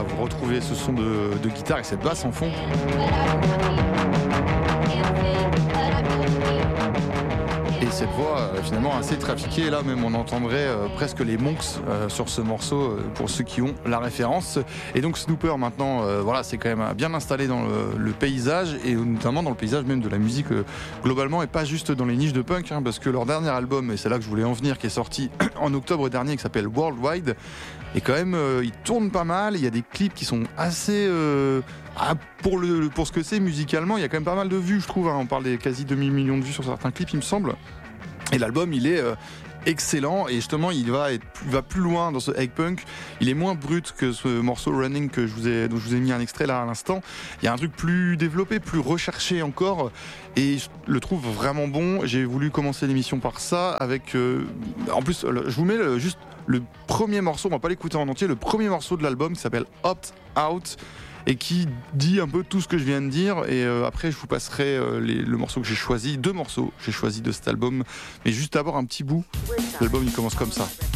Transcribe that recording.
retrouver ce son de guitare et cette basse en fond. Et cette voix finalement assez trafiquée, là même on entendrait presque les Monks sur ce morceau pour ceux qui ont la référence. Et donc Snooper maintenant, voilà, c'est quand même bien installé dans le paysage, et notamment dans le paysage même de la musique globalement, et pas juste dans les niches de punk, hein, parce que leur dernier album, et c'est là que je voulais en venir, qui est sorti en octobre dernier, qui s'appelle Worldwide, et quand même il tourne pas mal, il y a des clips qui sont assez... pour ce que c'est musicalement, il y a quand même pas mal de vues, je trouve, hein. On parle des quasi 2000 millions de vues sur certains clips, il me semble. Et l'album, il est excellent, et justement il va plus loin dans ce egg punk. Il est moins brut que ce morceau Running dont je vous ai mis un extrait là à l'instant. Il y a un truc plus développé, plus recherché encore, et je le trouve vraiment bon. J'ai voulu commencer l'émission par ça avec en plus je vous mets juste le premier morceau, on va pas l'écouter en entier, le premier morceau de l'album qui s'appelle Opt Out, et qui dit un peu tout ce que je viens de dire. Et après je vous passerai le morceau que j'ai choisi, 2 morceaux que j'ai choisi de cet album, mais juste d'abord un petit bout. L'album il commence comme ça.